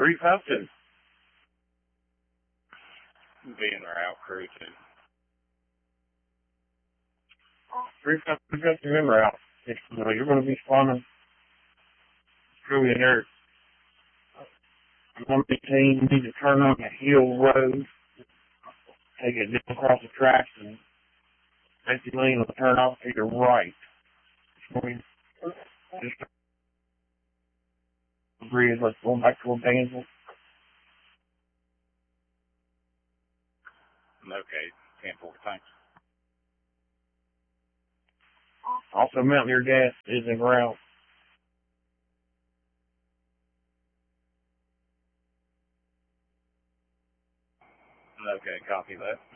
352. Being route crew too. 352 in route. You're going to be spawning through in there. 115, you need to turn on the hill road, take it down across the tracks, and safety lane will turn off to your right. Just bridge, let's go back to Evansville. Okay, 10-4, thanks. Also, Mountaineer Gas is en route. Okay, copy that.